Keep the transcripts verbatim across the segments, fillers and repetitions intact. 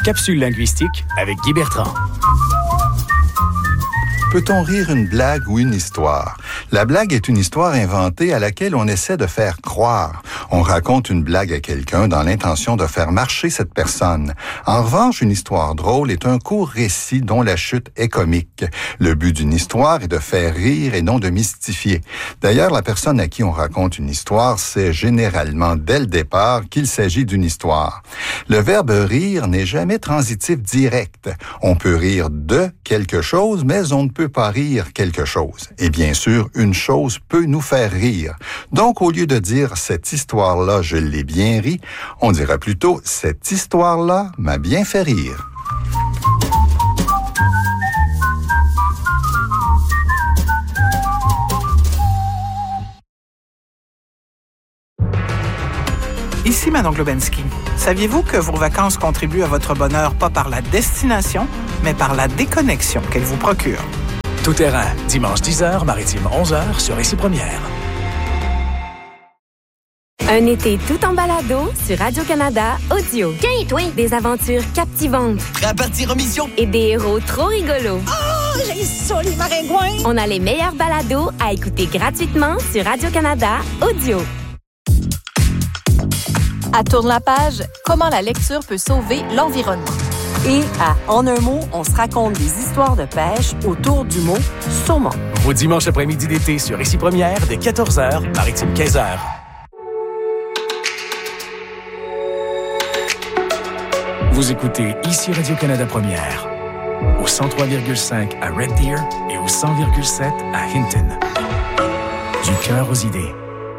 Capsule linguistique avec Guy Bertrand. Peut-on rire une blague ou une histoire? La blague est une histoire inventée à laquelle on essaie de faire croire. On raconte une blague à quelqu'un dans l'intention de faire marcher cette personne. En revanche, une histoire drôle est un court récit dont la chute est comique. Le but d'une histoire est de faire rire et non de mystifier. D'ailleurs, la personne à qui on raconte une histoire sait généralement dès le départ qu'il s'agit d'une histoire. Le verbe rire n'est jamais transitif direct. On peut rire de quelque chose, mais on ne peut pas rire quelque chose. Et bien sûr, une chose peut nous faire rire. Donc, au lieu de dire « cette histoire-là, je l'ai bien ri », on dira plutôt « cette histoire-là m'a bien fait rire ». Ici Manon Globensky. Saviez-vous que vos vacances contribuent à votre bonheur pas par la destination, mais par la déconnexion qu'elles vous procurent? Tout terrain, dimanche dix heures, maritime onze heures sur Ici Première. Un été tout en balado sur Radio-Canada Audio. Tiens, toi! Des aventures captivantes. Prêt à partir en mission? Et des héros trop rigolos. Oh, j'ai ça, les maringouins! On a les meilleurs balados à écouter gratuitement sur Radio-Canada Audio. À Tourne la page, comment la lecture peut sauver l'environnement. Et à En un mot, on se raconte des histoires de pêche autour du mot saumon. Vos dimanches après-midi d'été sur Ici Première dès quatorze heures, maritime quinze heures. Vous écoutez Ici Radio-Canada Première, au cent trois virgule cinq à Red Deer et au cent virgule sept à Hinton. Du cœur aux idées.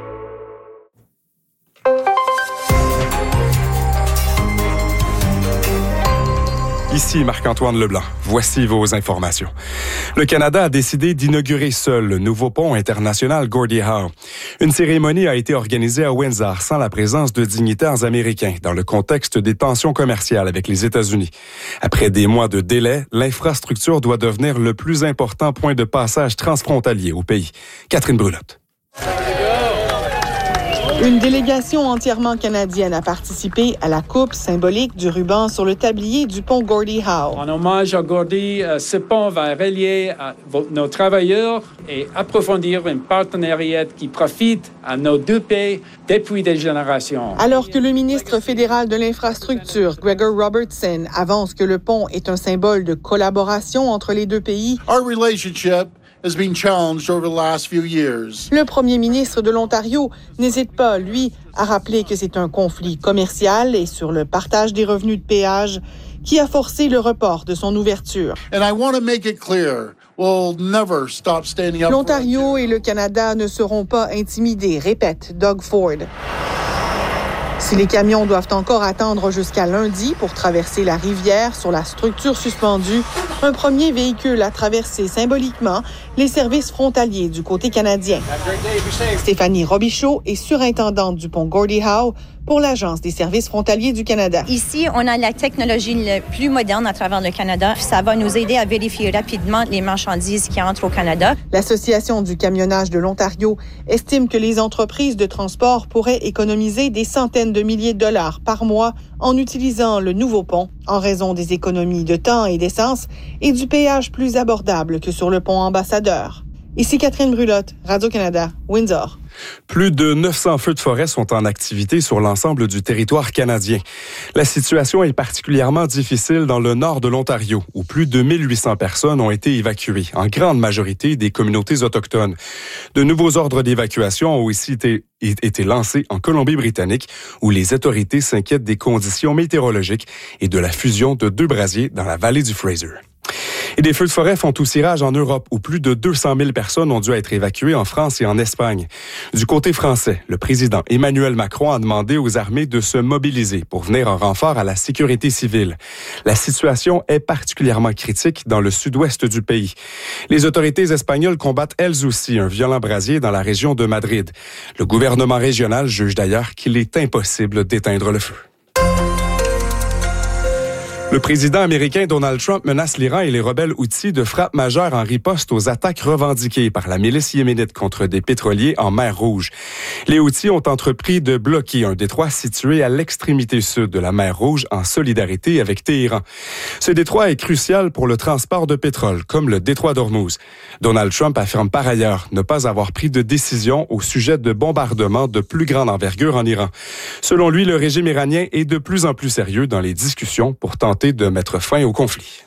Ici Marc-Antoine Leblanc. Voici vos informations. Le Canada a décidé d'inaugurer seul le nouveau pont international Gordie Howe. Une cérémonie a été organisée à Windsor sans la présence de dignitaires américains dans le contexte des tensions commerciales avec les États-Unis. Après des mois de délai, l'infrastructure doit devenir le plus important point de passage transfrontalier au pays. Catherine Brulotte. Une délégation entièrement canadienne a participé à la coupe symbolique du ruban sur le tablier du pont Gordie Howe. En hommage à Gordie, ce pont va relier nos travailleurs et approfondir un partenariat qui profite à nos deux pays depuis des générations. Alors que le ministre fédéral de l'Infrastructure, Gregor Robertson, avance que le pont est un symbole de collaboration entre les deux pays, Our relationship has been challenged over the last few years. Le premier ministre de l'Ontario n'hésite pas, lui, à rappeler que c'est un conflit commercial et sur le partage des revenus de péage qui a forcé le report de son ouverture. And I want to make it clear, we'll never stop standing up. L'Ontario et le Canada ne seront pas intimidés, répète Doug Ford. Si les camions doivent encore attendre jusqu'à lundi pour traverser la rivière sur la structure suspendue, un premier véhicule a traversé symboliquement les services frontaliers du côté canadien. Stéphanie Robichaud est surintendante du pont Gordie Howe pour l'Agence des services frontaliers du Canada. Ici, on a la technologie la plus moderne à travers le Canada. Ça va nous aider à vérifier rapidement les marchandises qui entrent au Canada. L'Association du camionnage de l'Ontario estime que les entreprises de transport pourraient économiser des centaines de milliers de dollars par mois en utilisant le nouveau pont, en raison des économies de temps et d'essence et du péage plus abordable que sur le pont Ambassadeur. Ici Catherine Brulotte, Radio-Canada, Windsor. Plus de neuf cents feux de forêt sont en activité sur l'ensemble du territoire canadien. La situation est particulièrement difficile dans le nord de l'Ontario, où plus de mille huit cents personnes ont été évacuées, en grande majorité des communautés autochtones. De nouveaux ordres d'évacuation ont aussi été, été lancés en Colombie-Britannique, où les autorités s'inquiètent des conditions météorologiques et de la fusion de deux brasiers dans la vallée du Fraser. Et des feux de forêt font aussi rage en Europe, où plus de deux cent mille personnes ont dû être évacuées en France et en Espagne. Du côté français, le président Emmanuel Macron a demandé aux armées de se mobiliser pour venir en renfort à la sécurité civile. La situation est particulièrement critique dans le sud-ouest du pays. Les autorités espagnoles combattent elles aussi un violent brasier dans la région de Madrid. Le gouvernement régional juge d'ailleurs qu'il est impossible d'éteindre le feu. Le président américain Donald Trump menace l'Iran et les rebelles Houthis de frappes majeures en riposte aux attaques revendiquées par la milice yéménite contre des pétroliers en mer Rouge. Les Houthis ont entrepris de bloquer un détroit situé à l'extrémité sud de la mer Rouge en solidarité avec Téhéran. Ce détroit est crucial pour le transport de pétrole, comme le détroit d'Ormuz. Donald Trump affirme par ailleurs ne pas avoir pris de décision au sujet de bombardements de plus grande envergure en Iran. Selon lui, le régime iranien est de plus en plus sérieux dans les discussions pour tenter de mettre fin au conflit.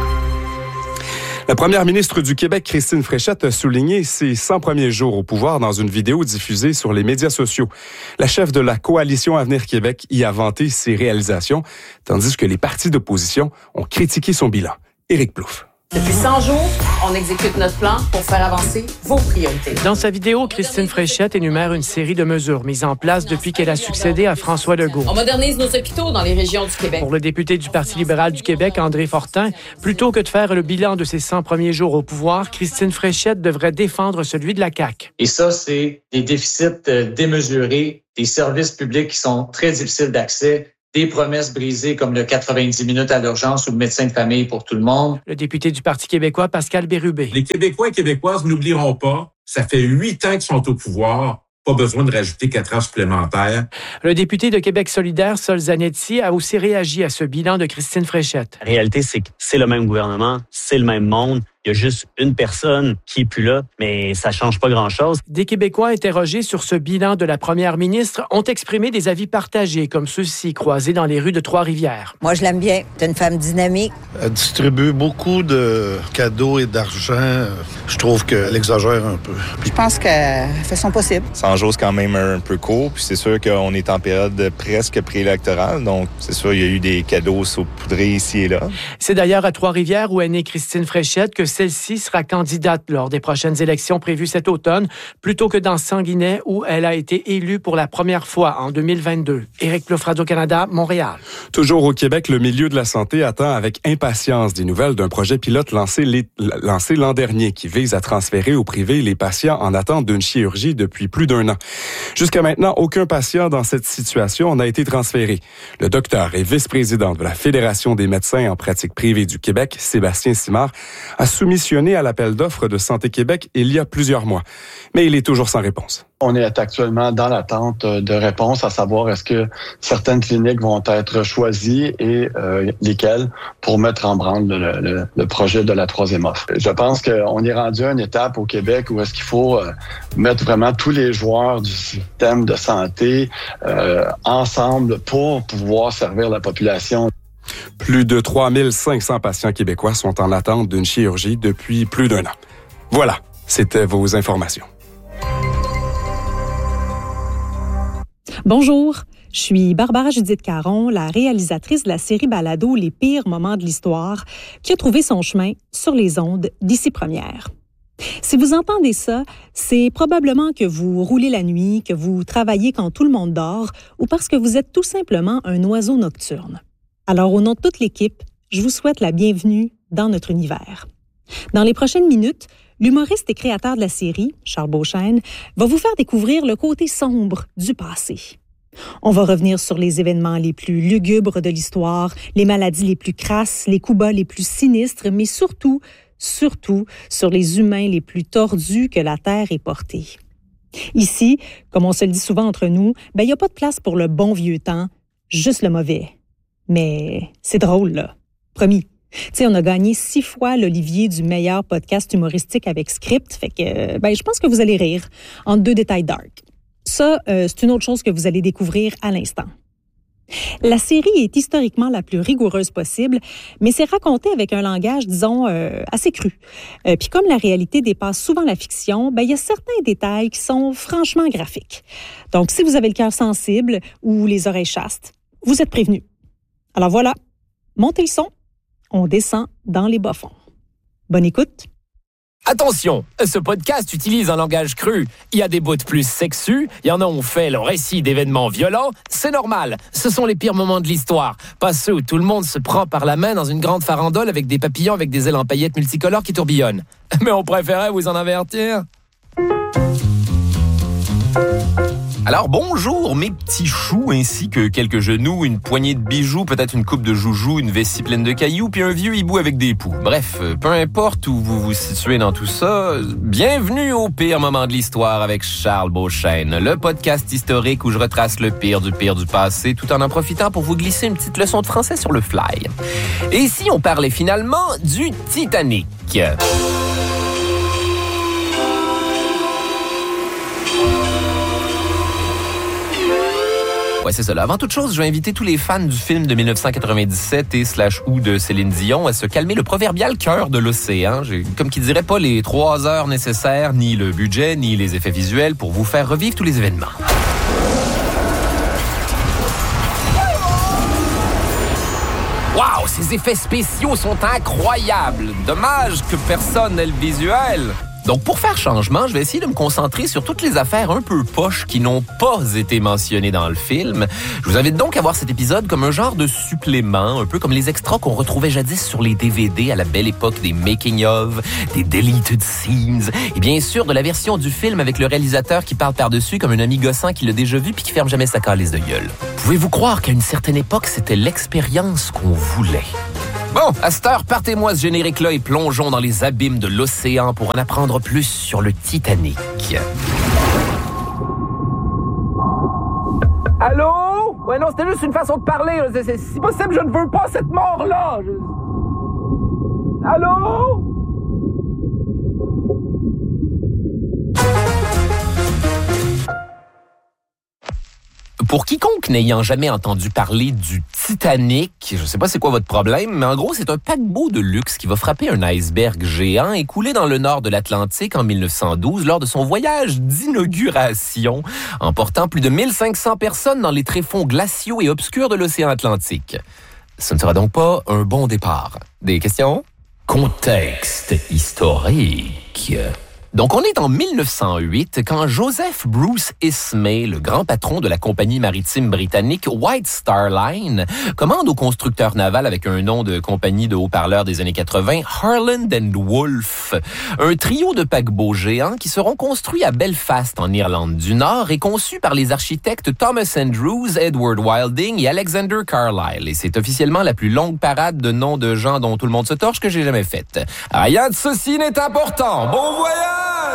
La première ministre du Québec, Christine Fréchette, a souligné ses cent premiers jours au pouvoir dans une vidéo diffusée sur les médias sociaux. La chef de la coalition Avenir Québec y a vanté ses réalisations, tandis que les partis d'opposition ont critiqué son bilan. Éric Plouffe. Depuis cent jours, on exécute notre plan pour faire avancer vos priorités. Dans sa vidéo, Christine Fréchette énumère une série de mesures mises en place depuis qu'elle a succédé à François Legault. On modernise nos hôpitaux dans les régions du Québec. Pour le député du Parti libéral du Québec, André Fortin, plutôt que de faire le bilan de ses cent premiers jours au pouvoir, Christine Fréchette devrait défendre celui de la C A Q. Et ça, c'est des déficits démesurés, des services publics qui sont très difficiles d'accès, des promesses brisées comme le quatre-vingt-dix minutes à l'urgence ou le médecin de famille pour tout le monde. Le député du Parti québécois, Pascal Bérubé. Les Québécois et Québécoises n'oublieront pas, ça fait huit ans qu'ils sont au pouvoir, pas besoin de rajouter quatre ans supplémentaires. Le député de Québec solidaire, Sol Zanetti, a aussi réagi à ce bilan de Christine Fréchette. La réalité, c'est que c'est le même gouvernement, c'est le même monde. Il y a juste une personne qui est plus là, mais ça change pas grand-chose. Des Québécois interrogés sur ce bilan de la première ministre ont exprimé des avis partagés, comme ceux-ci croisés dans les rues de Trois-Rivières. Moi, je l'aime bien. C'est une femme dynamique. Elle distribue beaucoup de cadeaux et d'argent. Je trouve qu'elle exagère un peu. Je pense qu'elle fait son possible. cent jours, c'est quand même un peu court. Puis c'est sûr qu'on est en période presque préélectorale. Donc, c'est sûr, il y a eu des cadeaux saupoudrés ici et là. C'est d'ailleurs à Trois-Rivières où est née Christine Fréchette que celle-ci sera candidate lors des prochaines élections prévues cet automne, plutôt que dans Sanguinet, où elle a été élue pour la première fois en deux mille vingt-deux. Éric Plouffe, Radio-Canada, Montréal. Toujours au Québec, le milieu de la santé attend avec impatience des nouvelles d'un projet pilote lancé, les, lancé l'an dernier qui vise à transférer au privé les patients en attente d'une chirurgie depuis plus d'un an. Jusqu'à maintenant, aucun patient dans cette situation n'a été transféré. Le docteur et vice-président de la Fédération des médecins en pratique privée du Québec, Sébastien Simard, a soumissionné à l'appel d'offres de Santé Québec il y a plusieurs mois. Mais il est toujours sans réponse. On est actuellement dans l'attente de réponses, à savoir est-ce que certaines cliniques vont être choisies et euh, lesquelles pour mettre en branle le, le, le projet de la troisième offre. Je pense qu'on est rendu à une étape au Québec où est-ce qu'il faut euh, mettre vraiment tous les joueurs du système de santé euh, ensemble pour pouvoir servir la population. Plus de trois mille cinq cents patients québécois sont en attente d'une chirurgie depuis plus d'un an. Voilà, c'était vos informations. Bonjour, je suis Barbara Judith Caron, la réalisatrice de la série balado Les pires moments de l'histoire, qui a trouvé son chemin sur les ondes d'Ici Première. Si vous entendez ça, c'est probablement que vous roulez la nuit, que vous travaillez quand tout le monde dort, ou parce que vous êtes tout simplement un oiseau nocturne. Alors, au nom de toute l'équipe, je vous souhaite la bienvenue dans notre univers. Dans les prochaines minutes, l'humoriste et créateur de la série, Charles Beauchesne, va vous faire découvrir le côté sombre du passé. On va revenir sur les événements les plus lugubres de l'histoire, les maladies les plus crasses, les coups bas les plus sinistres, mais surtout, surtout sur les humains les plus tordus que la Terre ait portés. Ici, comme on se le dit souvent entre nous, ben, il n'y a pas de place pour le bon vieux temps, juste le mauvais. Mais c'est drôle, là. Promis. Tu sais, on a gagné six fois l'Olivier du meilleur podcast humoristique avec script, fait que, ben, je pense que vous allez rire entre deux détails dark. Ça, euh, c'est une autre chose que vous allez découvrir à l'instant. La série est historiquement la plus rigoureuse possible, mais c'est raconté avec un langage, disons, euh, assez cru. Euh, Puis comme la réalité dépasse souvent la fiction, ben, il y a certains détails qui sont franchement graphiques. Donc, si vous avez le cœur sensible ou les oreilles chastes, vous êtes prévenus. Alors voilà, montez le son, on descend dans les bas-fonds. Bonne écoute. Attention, ce podcast utilise un langage cru. Il y a des bouts plus sexus, il y en a où on fait le récit d'événements violents. C'est normal, ce sont les pires moments de l'histoire. Pas ceux où tout le monde se prend par la main dans une grande farandole avec des papillons avec des ailes en paillettes multicolores qui tourbillonnent. Mais on préférait vous en avertir. Alors bonjour mes petits choux ainsi que quelques genoux, une poignée de bijoux, peut-être une coupe de joujoux, une vessie pleine de cailloux, puis un vieux hibou avec des poux. Bref, peu importe où vous vous situez dans tout ça, bienvenue au pire moment de l'histoire avec Charles Beauchesne, le podcast historique où je retrace le pire du pire du passé tout en en profitant pour vous glisser une petite leçon de français sur le fly. Et ici on parlait finalement du Titanic. Ouais, c'est ça. Là. Avant toute chose, je vais inviter tous les fans du film de dix-neuf cent quatre-vingt-dix-sept et slash ou de Céline Dion à se calmer le proverbial cœur de l'océan. J'ai, comme qui dirait pas les trois heures nécessaires, ni le budget, ni les effets visuels pour vous faire revivre tous les événements. Wow, ces effets spéciaux sont incroyables. Dommage que personne n'ait le visuel. Donc, pour faire changement, je vais essayer de me concentrer sur toutes les affaires un peu poches qui n'ont pas été mentionnées dans le film. Je vous invite donc à voir cet épisode comme un genre de supplément, un peu comme les extras qu'on retrouvait jadis sur les D V D à la belle époque des making-of, des deleted scenes, et bien sûr de la version du film avec le réalisateur qui parle par-dessus comme un ami gossant qui l'a déjà vu puis qui ferme jamais sa calice de gueule. Pouvez-vous croire qu'à une certaine époque, c'était l'expérience qu'on voulait? Bon, à cette heure, partez-moi ce générique-là et plongeons dans les abîmes de l'océan pour en apprendre plus sur le Titanic. Allô? Ouais, non, c'était juste une façon de parler. C'est, c'est, si possible, je ne veux pas cette mort-là. Je... Allô? Pour quiconque n'ayant jamais entendu parler du Titanic, je sais pas c'est quoi votre problème, mais en gros, c'est un paquebot de luxe qui va frapper un iceberg géant et couler dans le nord de l'Atlantique en mille neuf cent douze lors de son voyage d'inauguration, emportant plus de mille cinq cents personnes dans les tréfonds glaciaux et obscurs de l'océan Atlantique. Ce ne sera donc pas un bon départ. Des questions? Contexte historique. Donc, on est en mille neuf cent huit quand Joseph Bruce Ismay, le grand patron de la compagnie maritime britannique White Star Line, commande au constructeur naval avec un nom de compagnie de haut-parleurs des années quatre-vingts, Harland and Wolff, un trio de paquebots géants qui seront construits à Belfast, en Irlande du Nord, et conçus par les architectes Thomas Andrews, Edward Wilding et Alexander Carlyle. Et c'est officiellement la plus longue parade de noms de gens dont tout le monde se torche que j'ai jamais faite. Rien de ceci n'est important. Bon voyage!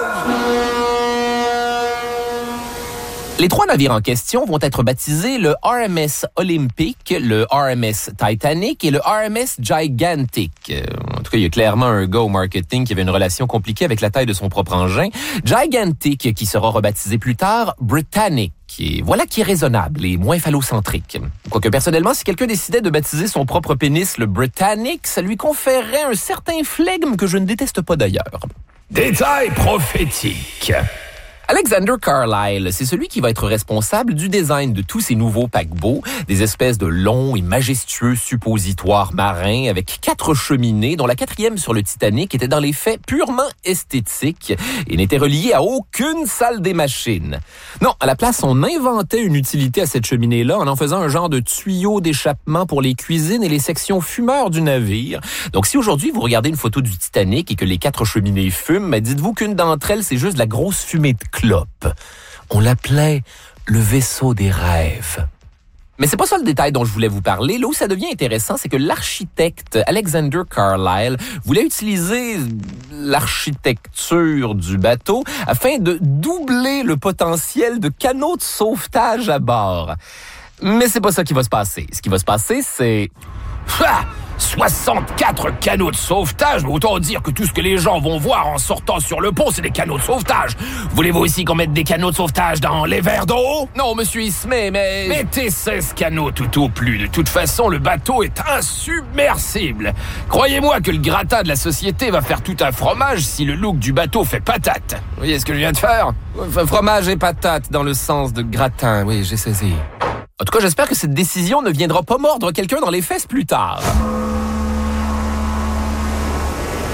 Les trois navires en question vont être baptisés le R M S Olympic, le R M S Titanic et le R M S Gigantic. En tout cas, il y a clairement un gars au marketing qui avait une relation compliquée avec la taille de son propre engin. Gigantic, qui sera rebaptisé plus tard Britannic. Et voilà qui est raisonnable et moins phallocentrique. Quoique personnellement, si quelqu'un décidait de baptiser son propre pénis le Britannic, ça lui conférerait un certain flegme que je ne déteste pas d'ailleurs. Détail prophétique. Alexander Carlyle, c'est celui qui va être responsable du design de tous ces nouveaux paquebots, des espèces de longs et majestueux suppositoires marins avec quatre cheminées, dont la quatrième sur le Titanic était dans les faits purement esthétique et n'était reliée à aucune salle des machines. Non, à la place, on inventait une utilité à cette cheminée-là en en faisant un genre de tuyau d'échappement pour les cuisines et les sections fumeurs du navire. Donc si aujourd'hui vous regardez une photo du Titanic et que les quatre cheminées fument, ben dites-vous qu'une d'entre elles, c'est juste de la grosse fumée de clope. On l'appelait le vaisseau des rêves. Mais c'est pas ça le détail dont je voulais vous parler. Là où ça devient intéressant, c'est que l'architecte Alexander Carlyle voulait utiliser l'architecture du bateau afin de doubler le potentiel de canaux de sauvetage à bord. Mais c'est pas ça qui va se passer. Ce qui va se passer, c'est... Ha! soixante-quatre canaux de sauvetage, autant dire que tout ce que les gens vont voir en sortant sur le pont, c'est des canaux de sauvetage. Voulez-vous aussi qu'on mette des canaux de sauvetage dans les verres d'eau? Non, monsieur Ismay, mais... Mettez seize canaux tout au plus. De toute façon, le bateau est insubmersible. Croyez-moi que le gratin de la société va faire tout un fromage si le look du bateau fait patate. Vous voyez ce que je viens de faire? Fromage et patate dans le sens de gratin, oui, j'ai saisi. En tout cas, j'espère que cette décision ne viendra pas mordre quelqu'un dans les fesses plus tard.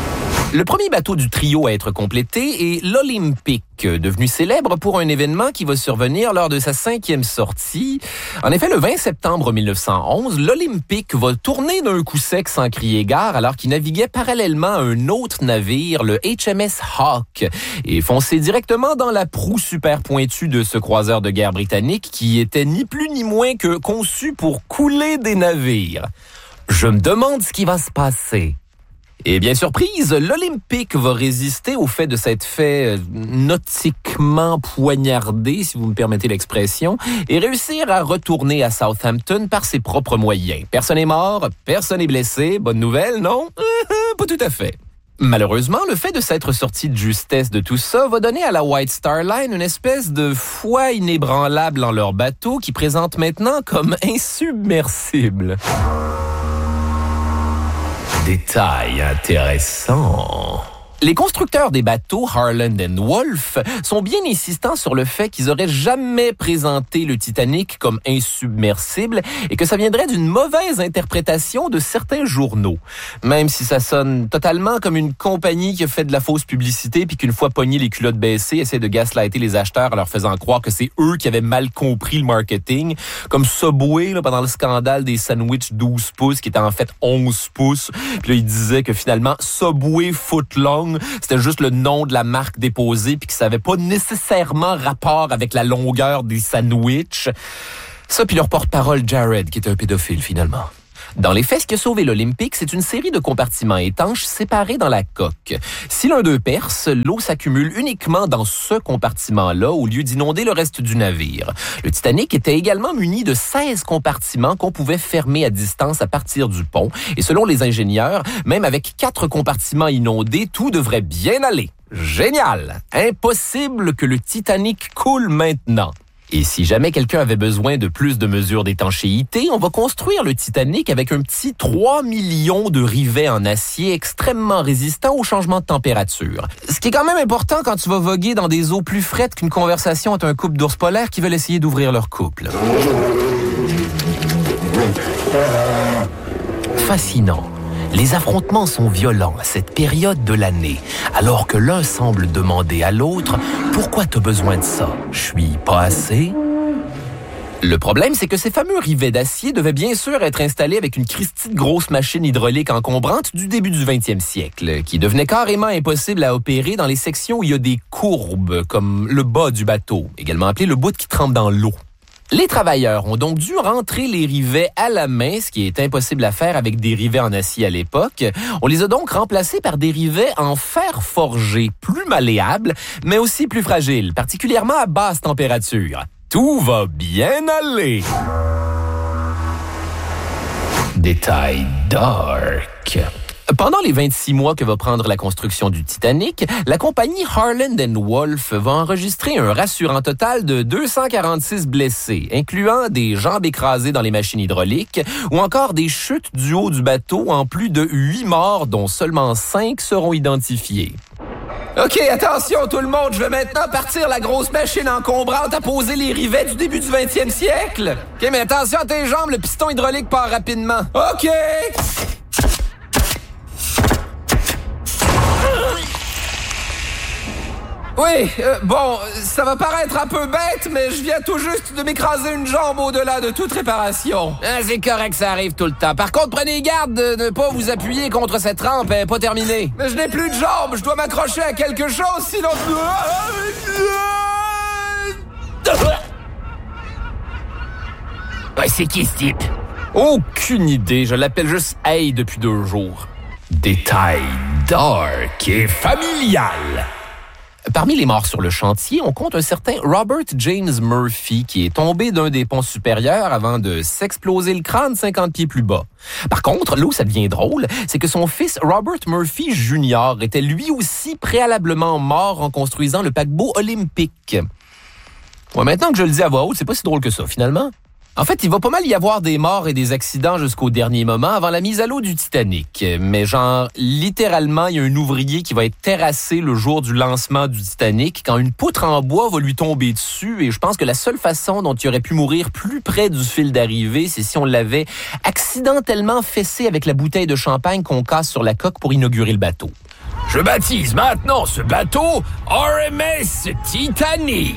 Le premier bateau du trio à être complété est l'Olympic, devenu célèbre pour un événement qui va survenir lors de sa cinquième sortie. En effet, le vingt septembre mille neuf cent onze, l'Olympic va tourner d'un coup sec sans crier gare alors qu'il naviguait parallèlement à un autre navire, le H M S Hawk, et foncer directement dans la proue super pointue de ce croiseur de guerre britannique qui était ni plus ni moins que conçu pour couler des navires. Je me demande ce qui va se passer. Et bien surprise, l'Olympic va résister au fait de s'être fait nautiquement poignarder, si vous me permettez l'expression, et réussir à retourner à Southampton par ses propres moyens. Personne n'est mort, personne n'est blessé. Bonne nouvelle, non? Pas tout à fait. Malheureusement, le fait de s'être sorti de justesse de tout ça va donner à la White Star Line une espèce de foi inébranlable en leur bateau qui présente maintenant comme insubmersible. Détail intéressant. Les constructeurs des bateaux Harland and Wolff sont bien insistants sur le fait qu'ils auraient jamais présenté le Titanic comme insubmersible et que ça viendrait d'une mauvaise interprétation de certains journaux. Même si ça sonne totalement comme une compagnie qui a fait de la fausse publicité puis qu'une fois pogné les culottes baissées, essaie de gaslighter les acheteurs en leur faisant croire que c'est eux qui avaient mal compris le marketing. Comme Subway, là, pendant le scandale des sandwichs douze pouces qui étaient en fait onze pouces. Puis là, ils disaient que finalement, Subway Footlong, c'était juste le nom de la marque déposée puis que ça n'avait pas nécessairement rapport avec la longueur des sandwichs. Ça, puis leur porte-parole Jared, qui était un pédophile finalement. Dans les faits, ce qui a sauvé l'Olympic, c'est une série de compartiments étanches séparés dans la coque. Si l'un d'eux perce, l'eau s'accumule uniquement dans ce compartiment-là au lieu d'inonder le reste du navire. Le Titanic était également muni de seize compartiments qu'on pouvait fermer à distance à partir du pont. Et selon les ingénieurs, même avec quatre compartiments inondés, tout devrait bien aller. Génial! Impossible que le Titanic coule maintenant. Et si jamais quelqu'un avait besoin de plus de mesures d'étanchéité, on va construire le Titanic avec un petit trois millions de rivets en acier extrêmement résistants au changement de température. Ce qui est quand même important quand tu vas voguer dans des eaux plus frettes qu'une conversation entre un couple d'ours polaires qui veulent essayer d'ouvrir leur couple. Fascinant. Les affrontements sont violents à cette période de l'année, alors que l'un semble demander à l'autre « Pourquoi t'as besoin de ça? Je suis pas assez? » Le problème, c'est que ces fameux rivets d'acier devaient bien sûr être installés avec une christie de grosse machine hydraulique encombrante du début du vingtième siècle, qui devenait carrément impossible à opérer dans les sections où il y a des courbes, comme le bas du bateau, également appelé le bout qui trempe dans l'eau. Les travailleurs ont donc dû rentrer les rivets à la main, ce qui est impossible à faire avec des rivets en acier à l'époque. On les a donc remplacés par des rivets en fer forgé, plus malléables, mais aussi plus fragiles, particulièrement à basse température. Tout va bien aller. Détail dark. Pendant les vingt-six mois que va prendre la construction du Titanic, la compagnie Harland and Wolff va enregistrer un rassurant total de deux cent quarante-six blessés, incluant des jambes écrasées dans les machines hydrauliques ou encore des chutes du haut du bateau en plus de huit morts, dont seulement cinq seront identifiés. OK, attention tout le monde, je vais maintenant partir la grosse machine encombrante à poser les rivets du début du vingtième siècle. OK, mais attention à tes jambes, le piston hydraulique part rapidement. OK! Oui, euh, bon, ça va paraître un peu bête, mais je viens tout juste de m'écraser une jambe au-delà de toute réparation. Ah, c'est correct, ça arrive tout le temps. Par contre, prenez garde de ne pas vous appuyer contre cette rampe, elle n'est pas terminée. Mais je n'ai plus de jambe, je dois m'accrocher à quelque chose, sinon... Ouais, c'est qui ce type? Aucune idée, je l'appelle juste Hey depuis deux jours. Détail dark et familial. Parmi les morts sur le chantier, on compte un certain Robert James Murphy qui est tombé d'un des ponts supérieurs avant de s'exploser le crâne cinquante pieds plus bas. Par contre, là où ça devient drôle, c'est que son fils Robert Murphy Junior était lui aussi préalablement mort en construisant le paquebot Olympic. Ouais, maintenant que je le dis à voix haute, c'est pas si drôle que ça, finalement. En fait, il va pas mal y avoir des morts et des accidents jusqu'au dernier moment avant la mise à l'eau du Titanic. Mais genre, littéralement, il y a un ouvrier qui va être terrassé le jour du lancement du Titanic quand une poutre en bois va lui tomber dessus. Et je pense que la seule façon dont il aurait pu mourir plus près du fil d'arrivée, c'est si on l'avait accidentellement fessé avec la bouteille de champagne qu'on casse sur la coque pour inaugurer le bateau. Je baptise maintenant ce bateau R M S Titanic.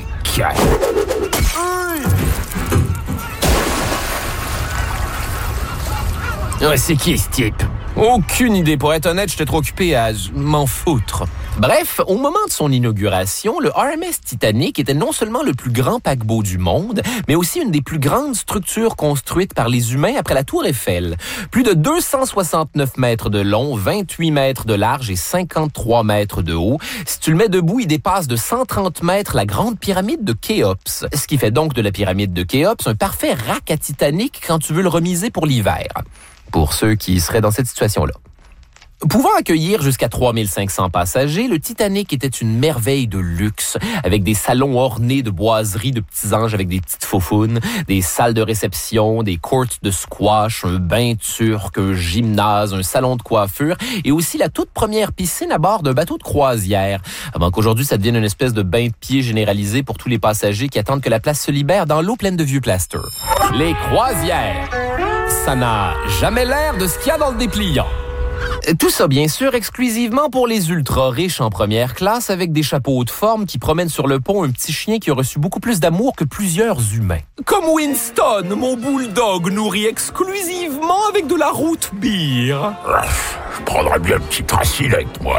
Ouais, c'est qui ce type? Aucune idée. Pour être honnête, j'étais trop occupé à m'en foutre. Bref, au moment de son inauguration, le R M S Titanic était non seulement le plus grand paquebot du monde, mais aussi une des plus grandes structures construites par les humains après la Tour Eiffel. Plus de deux cent soixante-neuf mètres de long, vingt-huit mètres de large et cinquante-trois mètres de haut. Si tu le mets debout, il dépasse de cent trente mètres la grande pyramide de Khéops. Ce qui fait donc de la pyramide de Khéops un parfait rack à Titanic quand tu veux le remiser pour l'hiver. Pour ceux qui seraient dans cette situation-là. Pouvant accueillir jusqu'à trois mille cinq cents passagers, le Titanic était une merveille de luxe, avec des salons ornés de boiseries de petits anges avec des petites faufounes, des salles de réception, des courts de squash, un bain turc, un gymnase, un salon de coiffure et aussi la toute première piscine à bord d'un bateau de croisière, avant qu'aujourd'hui ça devienne une espèce de bain de pied généralisé pour tous les passagers qui attendent que la place se libère dans l'eau pleine de vieux plaster. Les croisières, ça n'a jamais l'air de ce qu'il y a dans le dépliant. Tout ça, bien sûr, exclusivement pour les ultra-riches en première classe avec des chapeaux de forme qui promènent sur le pont un petit chien qui a reçu beaucoup plus d'amour que plusieurs humains. Comme Winston, mon bulldog nourri exclusivement avec de la root beer. Je prendrais bien une petite raclette, moi.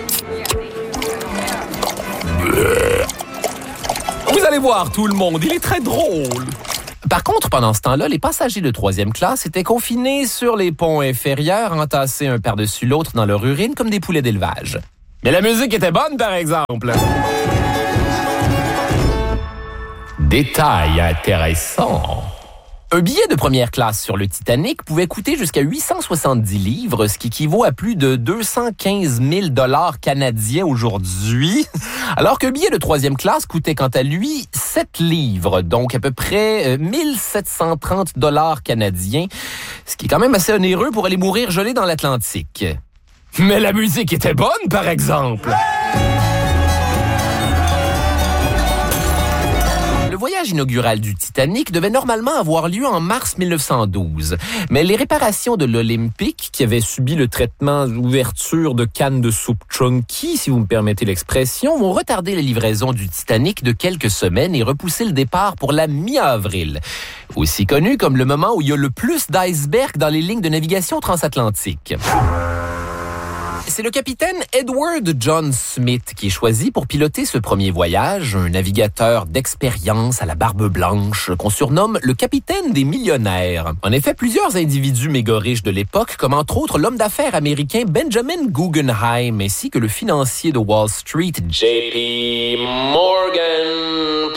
Vous allez voir tout le monde, il est très drôle. Par contre, pendant ce temps-là, les passagers de troisième classe étaient confinés sur les ponts inférieurs, entassés un par-dessus l'autre dans leur urine comme des poulets d'élevage. Mais la musique était bonne, par exemple. Détail intéressant. Un billet de première classe sur le Titanic pouvait coûter jusqu'à huit cent soixante-dix livres, ce qui équivaut à plus de deux cent quinze mille dollars canadiens aujourd'hui, alors qu'un billet de troisième classe coûtait quant à lui sept livres, donc à peu près mille sept cent trente dollars canadiens, ce qui est quand même assez onéreux pour aller mourir gelé dans l'Atlantique. Mais la musique était bonne, par exemple. Le voyage inaugural du Titanic devait normalement avoir lieu en mars mille neuf cent douze, mais les réparations de l'Olympique, qui avait subi le traitement d'ouverture de cannes de soupe chunky, si vous me permettez l'expression, vont retarder la livraison du Titanic de quelques semaines et repousser le départ pour la mi-avril, aussi connu comme le moment où il y a le plus d'icebergs dans les lignes de navigation transatlantique. C'est le capitaine Edward John Smith qui est choisi pour piloter ce premier voyage, un navigateur d'expérience à la barbe blanche qu'on surnomme le capitaine des millionnaires. En effet, plusieurs individus méga riches de l'époque, comme entre autres l'homme d'affaires américain Benjamin Guggenheim, ainsi que le financier de Wall Street J P Morgan,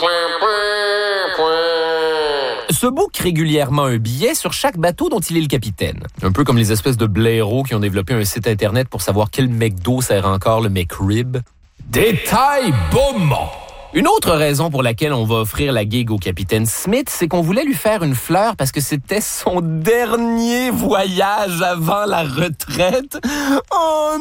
se book régulièrement un billet sur chaque bateau dont il est le capitaine. Un peu comme les espèces de blaireaux qui ont développé un site internet pour savoir quel McDo sert encore le McRib. Détail beaumont. Une autre raison pour laquelle on va offrir la gig au capitaine Smith, c'est qu'on voulait lui faire une fleur parce que c'était son dernier voyage avant la retraite. Oh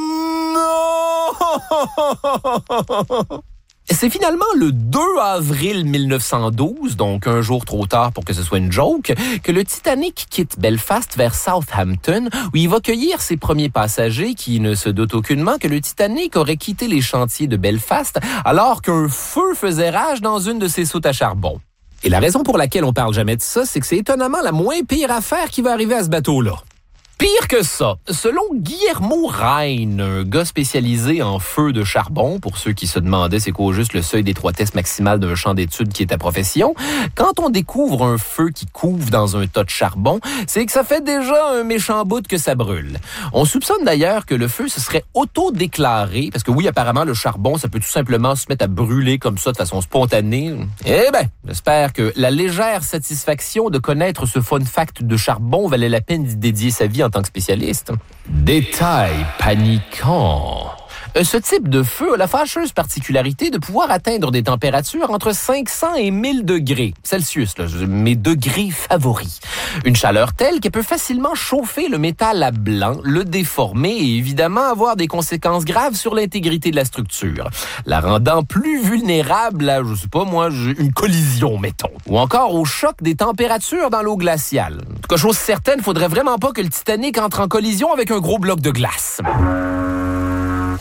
non! C'est finalement le deux avril mille neuf cent douze, donc un jour trop tard pour que ce soit une joke, que le Titanic quitte Belfast vers Southampton, où il va cueillir ses premiers passagers qui ne se doutent aucunement que le Titanic aurait quitté les chantiers de Belfast alors qu'un feu faisait rage dans une de ses soutes à charbon. Et la raison pour laquelle on parle jamais de ça, c'est que c'est étonnamment la moins pire affaire qui va arriver à ce bateau-là. Pire que ça, selon Guillermo Rein, un gars spécialisé en feu de charbon, pour ceux qui se demandaient c'est quoi juste le seuil d'étroitesse maximale d'un champ d'études qui est ta profession, quand on découvre un feu qui couve dans un tas de charbon, c'est que ça fait déjà un méchant bout que ça brûle. On soupçonne d'ailleurs que le feu se serait auto-déclaré, parce que oui, apparemment, le charbon, ça peut tout simplement se mettre à brûler comme ça de façon spontanée. Eh ben, j'espère que la légère satisfaction de connaître ce fun fact de charbon valait la peine d'y dédier sa vie en tant que spécialiste. Détail paniquant. Ce type de feu a la fâcheuse particularité de pouvoir atteindre des températures entre cinq cents et mille degrés Celsius, là, mes degrés favoris. Une chaleur telle qu'elle peut facilement chauffer le métal à blanc, le déformer et évidemment avoir des conséquences graves sur l'intégrité de la structure, la rendant plus vulnérable à, je sais pas moi, une collision, mettons, ou encore au choc des températures dans l'eau glaciale. En tout cas, chose certaine, faudrait vraiment pas que le Titanic entre en collision avec un gros bloc de glace.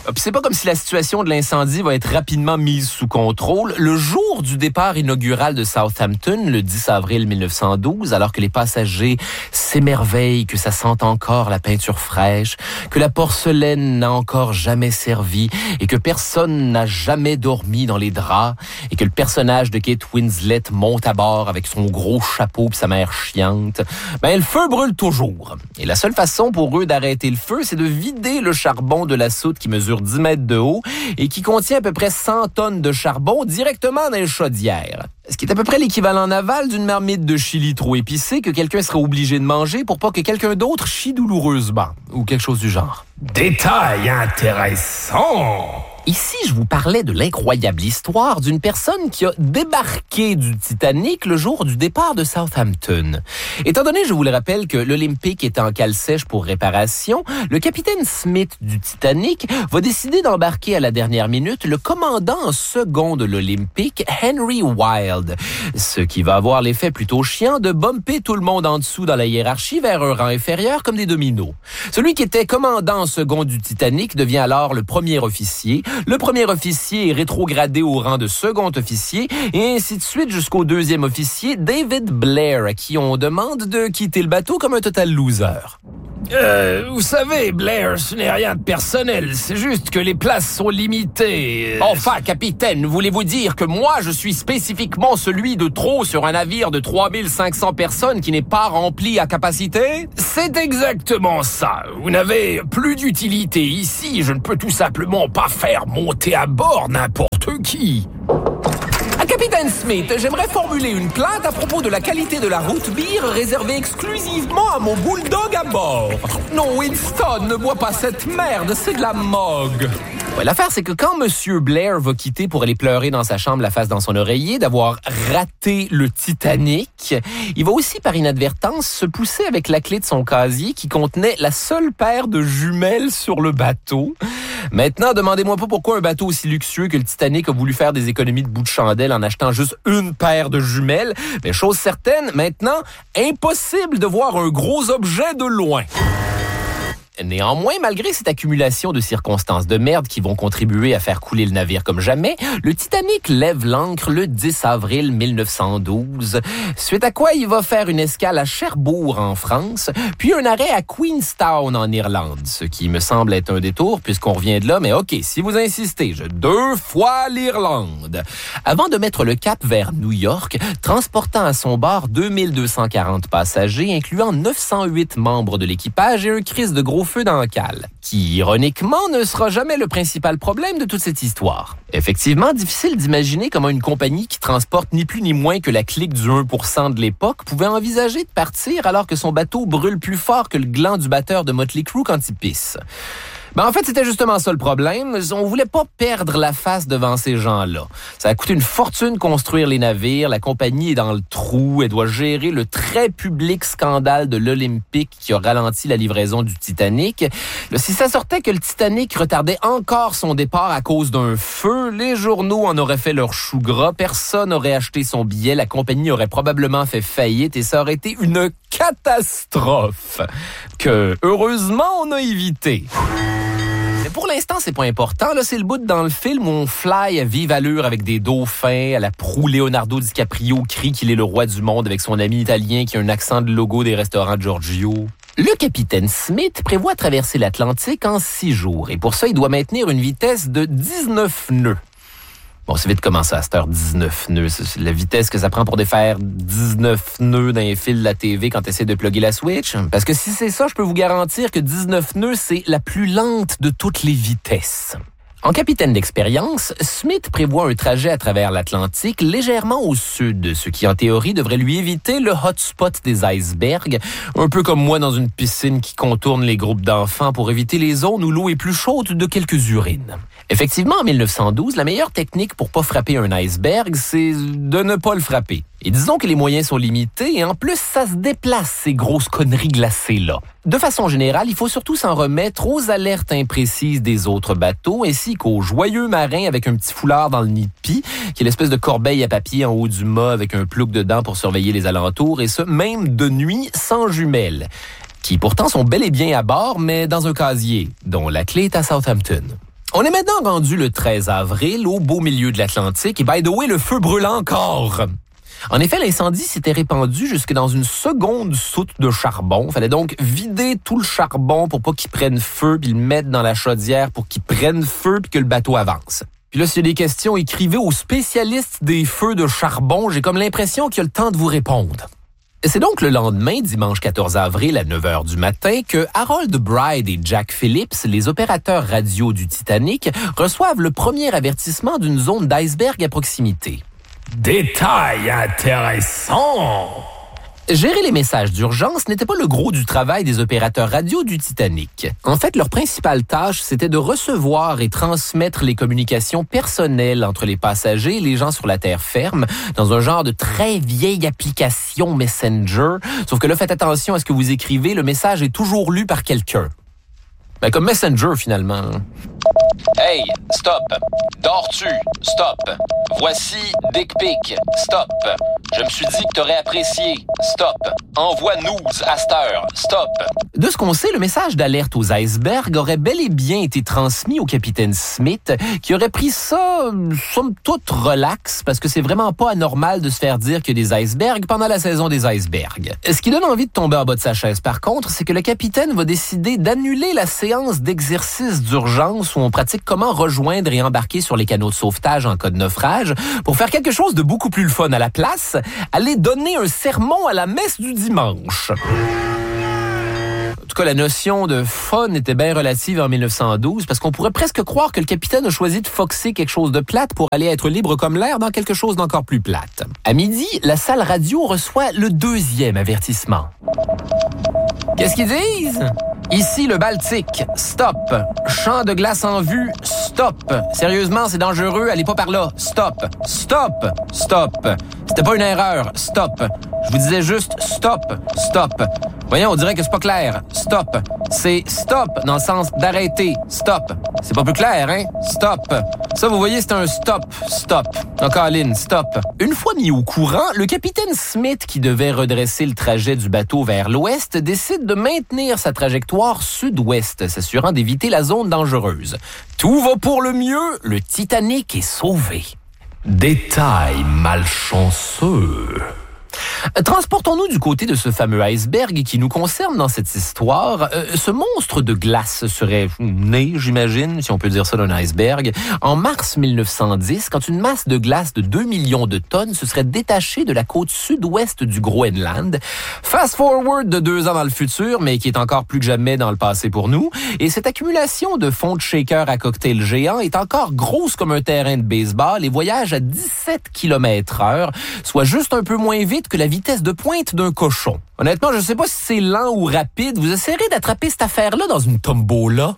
Puis c'est pas comme si la situation de l'incendie va être rapidement mise sous contrôle. Le jour du départ inaugural de Southampton, le dix avril mille neuf cent douze, alors que les passagers s'émerveillent que ça sente encore la peinture fraîche, que la porcelaine n'a encore jamais servi et que personne n'a jamais dormi dans les draps et que le personnage de Kate Winslet monte à bord avec son gros chapeau et sa mère chiante, ben le feu brûle toujours. Et la seule façon pour eux d'arrêter le feu, c'est de vider le charbon de la soute qui mesure dix mètres de haut et qui contient à peu près cent tonnes de charbon directement dans les chaudières. Ce qui est à peu près l'équivalent naval d'une marmite de chili trop épicée que quelqu'un serait obligé de manger pour pas que quelqu'un d'autre chie douloureusement, ou quelque chose du genre. Détail intéressant! Ici, je vous parlais de l'incroyable histoire d'une personne qui a débarqué du Titanic le jour du départ de Southampton. Étant donné, je vous le rappelle, que l'Olympic était en cale sèche pour réparation, le capitaine Smith du Titanic va décider d'embarquer à la dernière minute le commandant en second de l'Olympic, Henry Wilde, ce qui va avoir l'effet plutôt chiant de bumper tout le monde en dessous dans la hiérarchie vers un rang inférieur comme des dominos. Celui qui était commandant en second du Titanic devient alors le premier officier. Le premier officier est rétrogradé au rang de second officier et ainsi de suite jusqu'au deuxième officier, David Blair, à qui on demande de quitter le bateau comme un total loser. Euh, vous savez, Blair, ce n'est rien de personnel. C'est juste que les places sont limitées. Enfin, capitaine, voulez-vous dire que moi, je suis spécifiquement celui de trop sur un navire de trois mille cinq cents personnes qui n'est pas rempli à capacité? C'est exactement ça. Vous n'avez plus d'utilité ici. Je ne peux tout simplement pas faire monter à bord n'importe qui. Capitaine Smith, j'aimerais formuler une plainte à propos de la qualité de la root beer réservée exclusivement à mon bulldog à bord. Non, Winston, ne bois pas cette merde, c'est de la mogue. Ouais, l'affaire, c'est que quand Monsieur Blair va quitter pour aller pleurer dans sa chambre la face dans son oreiller d'avoir raté le Titanic, il va aussi par inadvertance se pousser avec la clé de son casier qui contenait la seule paire de jumelles sur le bateau. Maintenant, demandez-moi pas pourquoi un bateau aussi luxueux que le Titanic a voulu faire des économies de bout de chandelle en achetant juste une paire de jumelles. Mais chose certaine, maintenant, impossible de voir un gros objet de loin. Néanmoins, malgré cette accumulation de circonstances de merde qui vont contribuer à faire couler le navire comme jamais, le Titanic lève l'ancre le dix avril mille neuf cent douze, suite à quoi il va faire une escale à Cherbourg en France, puis un arrêt à Queenstown en Irlande, ce qui me semble être un détour puisqu'on revient de là, mais ok, si vous insistez, je deux fois l'Irlande. Avant de mettre le cap vers New York, transportant à son bord deux mille deux cent quarante passagers, incluant neuf cent huit membres de l'équipage et un crise de gros feu dans le cale, qui, ironiquement, ne sera jamais le principal problème de toute cette histoire. Effectivement, difficile d'imaginer comment une compagnie qui transporte ni plus ni moins que la clique du un pour cent de l'époque pouvait envisager de partir alors que son bateau brûle plus fort que le gland du batteur de Motley Crue quand il pisse. Ben en fait, c'était justement ça le problème. On voulait pas perdre la face devant ces gens-là. Ça a coûté une fortune construire les navires. La compagnie est dans le trou. Elle doit gérer le très public scandale de l'Olympic qui a ralenti la livraison du Titanic. Là, si ça sortait que le Titanic retardait encore son départ à cause d'un feu, les journaux en auraient fait leur chou gras. Personne n'aurait acheté son billet. La compagnie aurait probablement fait faillite et ça aurait été une catastrophe que, heureusement, on a évité. Mais pour l'instant, c'est pas important. Là, c'est le bout dans le film où on fly à vive allure avec des dauphins, à la proue Leonardo DiCaprio crie qu'il est le roi du monde avec son ami italien qui a un accent de logo des restaurants Giorgio. Le capitaine Smith prévoit traverser l'Atlantique en six jours et pour ça, il doit maintenir une vitesse de dix-neuf nœuds. Bon, c'est vite commencé à cette heure, dix-neuf nœuds. C'est la vitesse que ça prend pour défaire dix-neuf nœuds dans les fils de la T V quand tu essaies de plugger la Switch. Parce que si c'est ça, je peux vous garantir que dix-neuf nœuds, c'est la plus lente de toutes les vitesses. En capitaine d'expérience, Smith prévoit un trajet à travers l'Atlantique légèrement au sud, ce qui en théorie devrait lui éviter le hotspot des icebergs, un peu comme moi dans une piscine qui contourne les groupes d'enfants pour éviter les zones où l'eau est plus chaude de quelques urines. Effectivement, en mille neuf cent douze, la meilleure technique pour pas frapper un iceberg, c'est de ne pas le frapper. Et disons que les moyens sont limités et en plus, ça se déplace, ces grosses conneries glacées-là. De façon générale, il faut surtout s'en remettre aux alertes imprécises des autres bateaux ainsi qu'aux joyeux marins avec un petit foulard dans le nid de pie, qui est l'espèce de corbeille à papier en haut du mât avec un plouc dedans pour surveiller les alentours et ce, même de nuit sans jumelles, qui pourtant sont bel et bien à bord, mais dans un casier, dont la clé est à Southampton. On est maintenant rendu le treize avril, au beau milieu de l'Atlantique, et by the way, le feu brûle encore. En effet, l'incendie s'était répandu jusque dans une seconde soute de charbon. Il fallait donc vider tout le charbon pour pas qu'il prenne feu, puis le mettre dans la chaudière pour qu'il prenne feu, puis que le bateau avance. Puis là, s'il y a des questions, écrivez aux spécialistes des feux de charbon. J'ai comme l'impression qu'il y a le temps de vous répondre. C'est donc le lendemain, dimanche quatorze avril à neuf heures du matin, que Harold Bride et Jack Phillips, les opérateurs radio du Titanic, reçoivent le premier avertissement d'une zone d'iceberg à proximité. Détail intéressant! Gérer les messages d'urgence n'était pas le gros du travail des opérateurs radio du Titanic. En fait, leur principale tâche, c'était de recevoir et transmettre les communications personnelles entre les passagers et les gens sur la terre ferme dans un genre de très vieille application Messenger. Sauf que là, faites attention à ce que vous écrivez, le message est toujours lu par quelqu'un. Ben, comme Messenger, finalement. Hey, stop. Dors-tu? Stop. Voici Dick Pic. Stop. Je me suis dit que t'aurais apprécié. Stop. Envoie news à cette heure. Stop. De ce qu'on sait, le message d'alerte aux icebergs aurait bel et bien été transmis au capitaine Smith, qui aurait pris ça, somme toute, relax, parce que c'est vraiment pas anormal de se faire dire qu'il y a des icebergs pendant la saison des icebergs. Ce qui donne envie de tomber en bas de sa chaise, par contre, c'est que le capitaine va décider d'annuler la séance d'exercice d'urgence où on pratique comment rejoindre et embarquer sur les canaux de sauvetage en cas de naufrage pour faire quelque chose de beaucoup plus le fun à la place, aller donner un sermon à la messe du dimanche. En tout cas, la notion de fun était bien relative en dix-neuf cent douze parce qu'on pourrait presque croire que le capitaine a choisi de foxer quelque chose de plate pour aller être libre comme l'air dans quelque chose d'encore plus plate. À midi, la salle radio reçoit le deuxième avertissement. Qu'est-ce qu'ils disent? Ici, le Baltique. Stop. Champ de glace en vue. Stop. Sérieusement, c'est dangereux. Allez pas par là. Stop. Stop. Stop. C'était pas une erreur. Stop. Je vous disais juste stop. Stop. Voyons, on dirait que c'est pas clair. Stop. C'est stop dans le sens d'arrêter. Stop. C'est pas plus clair, hein? Stop. Ça, vous voyez, c'est un stop. Stop. Encore, Lynn, stop. Une fois mis au courant, le capitaine Smith, qui devait redresser le trajet du bateau vers l'ouest, décide de maintenir sa trajectoire sud-ouest, s'assurant d'éviter la zone dangereuse. Tout va pour le mieux, le Titanic est sauvé. Détail malchanceux. Transportons-nous du côté de ce fameux iceberg qui nous concerne dans cette histoire. Euh, ce monstre de glace serait né, j'imagine, si on peut dire ça d'un iceberg, en mars dix-neuf cent dix, quand une masse de glace de deux millions de tonnes se serait détachée de la côte sud-ouest du Groenland. Fast forward de deux ans dans le futur, mais qui est encore plus que jamais dans le passé pour nous. Et cette accumulation de fonds de shaker à cocktail géant est encore grosse comme un terrain de baseball et voyage à dix-sept kilomètres heure, soit juste un peu moins vite que la vitesse de pointe d'un cochon. Honnêtement, je sais pas si c'est lent ou rapide. Vous essayerez d'attraper cette affaire-là dans une tombola.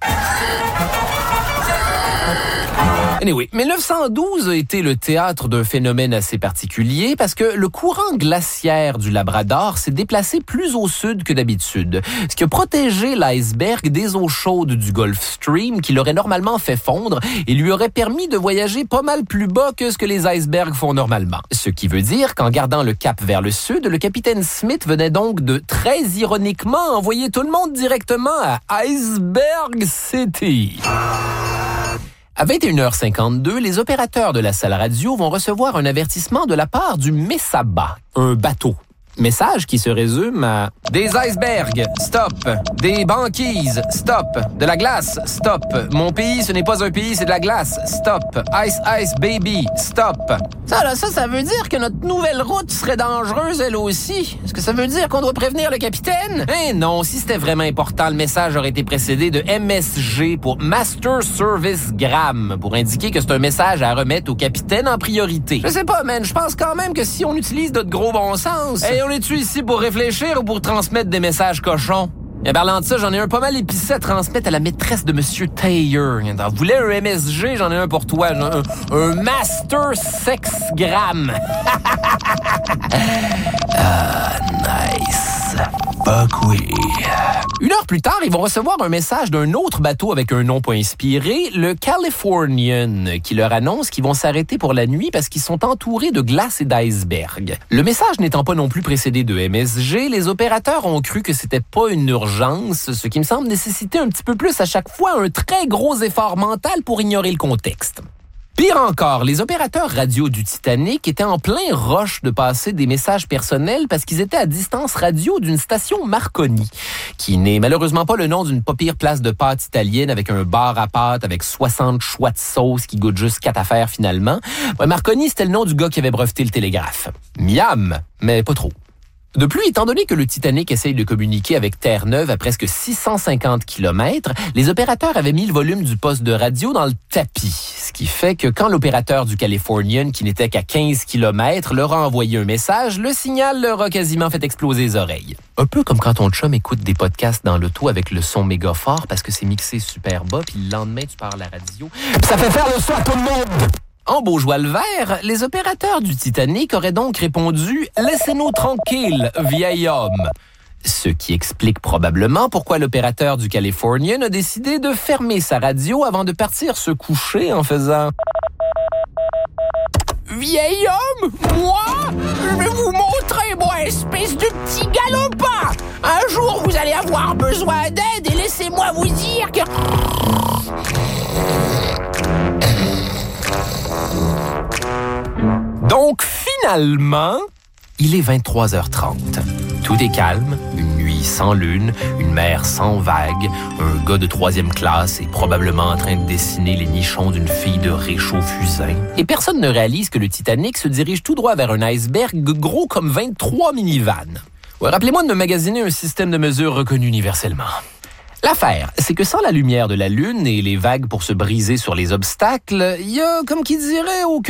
Anyway, dix-neuf cent douze a été le théâtre d'un phénomène assez particulier parce que le courant glaciaire du Labrador s'est déplacé plus au sud que d'habitude, ce qui a protégé l'iceberg des eaux chaudes du Gulf Stream qui l'aurait normalement fait fondre et lui aurait permis de voyager pas mal plus bas que ce que les icebergs font normalement. Ce qui veut dire qu'en gardant le cap vers le sud, le capitaine Smith venait donc de, très ironiquement, envoyer tout le monde directement à Iceberg City. À vingt et une heures cinquante-deux, les opérateurs de la salle radio vont recevoir un avertissement de la part du Mesaba, un bateau. Message qui se résume à « Des icebergs, stop! Des banquises, stop! De la glace, stop! Mon pays, ce n'est pas un pays, c'est de la glace, stop! Ice, ice, baby, stop! » Ça, là, ça, ça veut dire que notre nouvelle route serait dangereuse, elle aussi. Est-ce que ça veut dire qu'on doit prévenir le capitaine? Eh non, si c'était vraiment important, le message aurait été précédé de M S G pour Master Service Gram, pour indiquer que c'est un message à remettre au capitaine en priorité. Je sais pas, man, je pense quand même que si on utilise notre gros bon sens... Hey, on est-tu ici pour réfléchir ou pour transmettre des messages cochons? Et parlant de ça, j'en ai un pas mal épicé à transmettre à la maîtresse de Monsieur Taylor. Vous voulez un M S G? J'en ai un pour toi. Un, un Master Sexgram. Ah, nice. Buckwheat. Une heure plus tard, ils vont recevoir un message d'un autre bateau avec un nom pas inspiré, le Californian, qui leur annonce qu'ils vont s'arrêter pour la nuit parce qu'ils sont entourés de glace et d'icebergs. Le message n'étant pas non plus précédé de M S G, les opérateurs ont cru que c'était pas une urgence, ce qui me semble nécessiter un petit peu plus à chaque fois un très gros effort mental pour ignorer le contexte. Pire encore, les opérateurs radio du Titanic étaient en plein rush de passer des messages personnels parce qu'ils étaient à distance radio d'une station Marconi, qui n'est malheureusement pas le nom d'une pas pire place de pâtes italienne avec un bar à pâtes avec soixante choix de sauce qui goûtent juste quatre affaires finalement. Ouais, Marconi, c'était le nom du gars qui avait breveté le télégraphe. Miam, mais pas trop. De plus, étant donné que le Titanic essaye de communiquer avec Terre-Neuve à presque six cent cinquante kilomètres, les opérateurs avaient mis le volume du poste de radio dans le tapis, ce qui fait que quand l'opérateur du Californian, qui n'était qu'à quinze kilomètres, leur a envoyé un message, le signal leur a quasiment fait exploser les oreilles. Un peu comme quand ton chum écoute des podcasts dans l'auto avec le son méga fort parce que c'est mixé super bas, puis le lendemain, tu parles à la radio, puis ça fait faire le son à tout le monde! En Beaujois le vert, les opérateurs du Titanic auraient donc répondu « Laissez-nous tranquilles, vieil homme ». Ce qui explique probablement pourquoi l'opérateur du Californian a décidé de fermer sa radio avant de partir se coucher en faisant « Vieil homme, moi, je vais vous montrer, moi, espèce de petit galopin. Un jour, vous allez avoir besoin d'aide et laissez-moi vous dire que... » Donc, finalement, il est vingt-trois heures trente. Tout est calme, une nuit sans lune, une mer sans vagues, un gars de troisième classe est probablement en train de dessiner les nichons d'une fille de réchaud-fusain. Et personne ne réalise que le Titanic se dirige tout droit vers un iceberg gros comme vingt-trois minivans. Ouais, rappelez-moi de me magasiner un système de mesure reconnu universellement. L'affaire, c'est que sans la lumière de la lune et les vagues pour se briser sur les obstacles, il y a, comme qui dirait, aucun